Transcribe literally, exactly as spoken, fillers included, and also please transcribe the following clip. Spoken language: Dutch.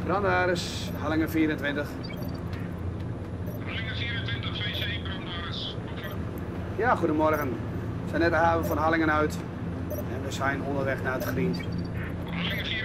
Brandaris, Hallingen vierentwintig. Hallingen vierentwintig, V C, Brandaris. Ja, goedemorgen. We zijn net de haven van Hallingen uit. En we zijn onderweg naar het Grient. Hallingen